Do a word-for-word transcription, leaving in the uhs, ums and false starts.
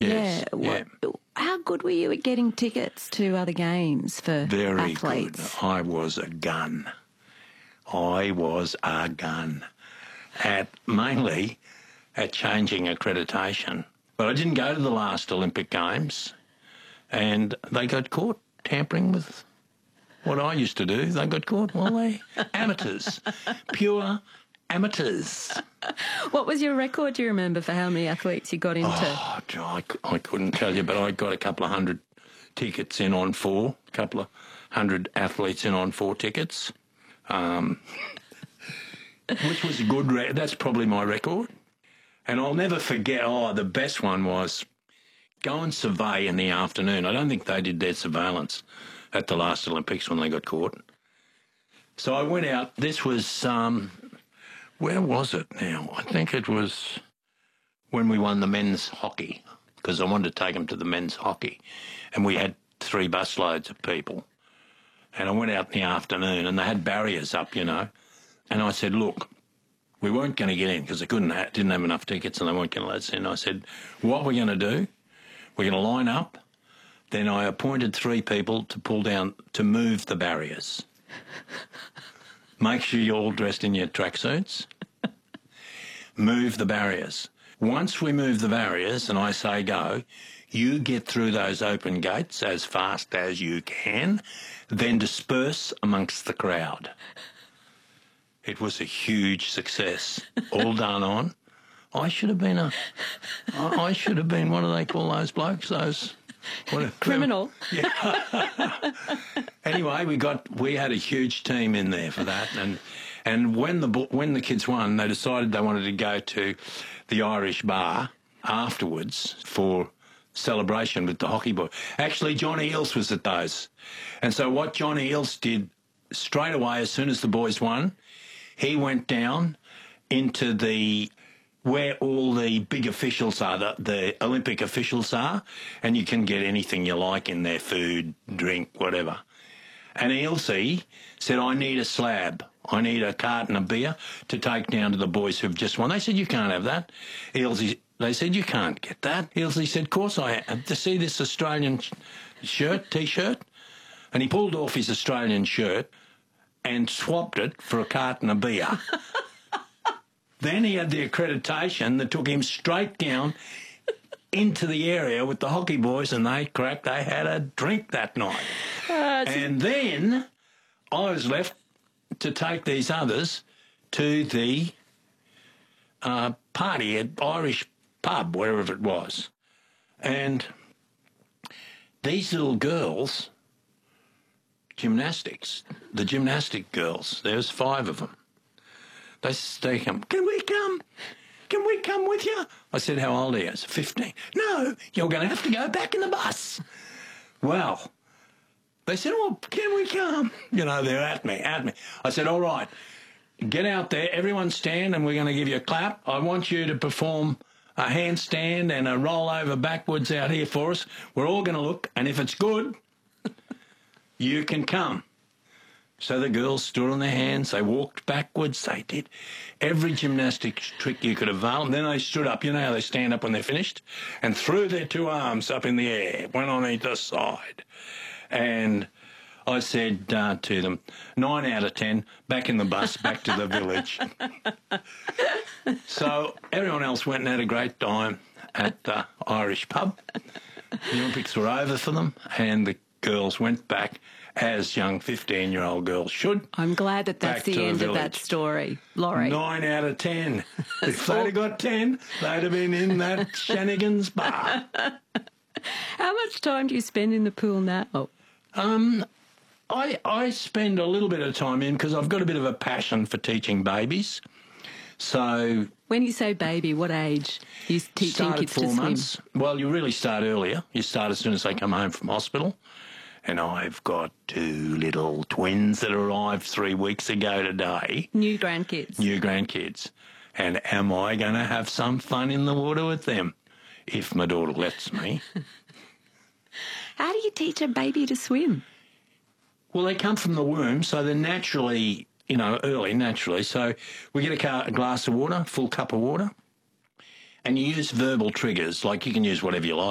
Yes, yeah. yeah. What, how good were you at getting tickets to other games for Very athletes? good. I was a gun. I was a gun. At mainly at changing accreditation. But I didn't go to the last Olympic Games, and they got caught tampering with what I used to do. They got caught. Well, they amateurs, pure amateurs. What was your record, do you remember, for how many athletes you got into? Oh, I, I couldn't tell you, but I got a couple of hundred tickets in on four, a couple of hundred athletes in on four tickets, um, which was a good re- that's probably my record. And I'll never forget, oh, the best one was go and survey in the afternoon. I don't think they did their surveillance at the last Olympics when they got caught. So I went out. This was, um, where was it now? I think it was when we won the men's hockey, because I wanted to take them to the men's hockey. And we had three busloads of people. And I went out in the afternoon, and they had barriers up, you know. And I said, look, we weren't going to get in because they couldn't, ha- didn't have enough tickets and they weren't going to let us in. I said, what we're going to do, we're going to line up. Then I appointed three people to pull down, to move the barriers. Make sure you're all dressed in your tracksuits. Move the barriers. Once we move the barriers and I say go, you get through those open gates as fast as you can, then disperse amongst the crowd. It was a huge success, all done on. I should have been a, I I should have been, what do they call those blokes? Those what, Criminal. Yeah. Anyway, we got we had a huge team in there for that, and and when the when the kids won, they decided they wanted to go to the Irish bar afterwards for celebration with the hockey boy. Actually, Johnny Eales was at those, and so what Johnny Eales did straight away as soon as the boys won. He went down into the where all the big officials are, the, the Olympic officials are, and you can get anything you like in there, food, drink, whatever. And Ailsey said, I need a slab. I need a carton of beer to take down to the boys who've just won. They said, you can't have that. Ailsey, they said, you can't get that. Ailsey said, of course I have. To see this Australian shirt, T-shirt? And he pulled off his Australian shirt and swapped it for a carton of beer. Then he had the accreditation that took him straight down into the area with the hockey boys, and they cracked. They had a drink that night. Uh, and then I was left to take these others to the uh, party at Irish pub, wherever it was. And these little girls, gymnastics, the gymnastic girls, there was five of them. They they come, can we come? Can we come with you? I said, how old are you? I said, fifteen. No, you're going to have to go back in the bus. Well, they said, oh, can we come? You know, they're at me, at me. I said, all right, get out there, everyone stand, and we're going to give you a clap. I want you to perform a handstand and a roll over backwards out here for us. We're all going to look, and if it's good, you can come. So the girls stood on their hands, they walked backwards, they did every gymnastics trick you could avail, and then they stood up. You know how they stand up when they're finished? And threw their two arms up in the air, one on either side. And I said uh, to them, nine out of ten, back in the bus, back to the village. So everyone else went and had a great time at the Irish pub. The Olympics were over for them, and the girls went back, as young fifteen-year-old girls should. I'm glad that that's the end of that story, Laurie. Nine out of ten. If they'd have got ten, they'd have been in that Shannigan's bar. How much time do you spend in the pool now? Um, I I spend a little bit of time in because I've got a bit of a passion for teaching babies. So when you say baby, what age are you teaching start kids at four to swim? months. Well, you really start earlier. You start as soon as they come home from hospital. And I've got two little twins that arrived three weeks ago today. New grandkids. New grandkids. And am I going to have some fun in the water with them? If my daughter lets me. How do you teach a baby to swim? Well, they come from the womb, so they're naturally, you know, early, naturally. So we get a, car, a glass of water, full cup of water, and you use verbal triggers, like you can use whatever you like.